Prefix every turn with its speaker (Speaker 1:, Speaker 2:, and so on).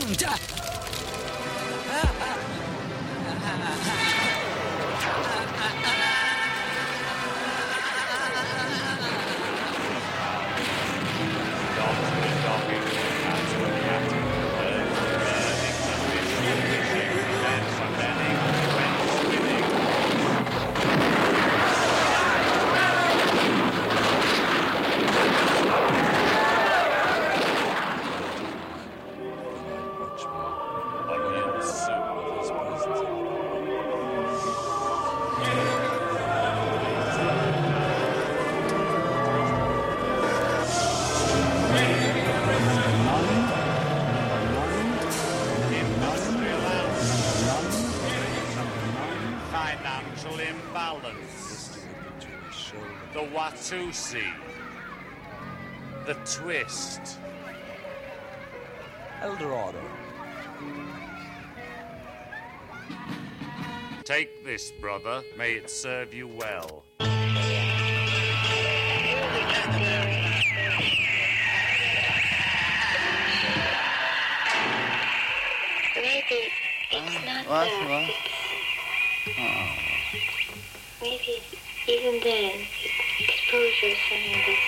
Speaker 1: Financial imbalance. The Watusi. The twist.
Speaker 2: Eldorado.
Speaker 1: Take this, brother. May it serve you well.
Speaker 3: Maybe it's not there. Maybe even then, exposure is something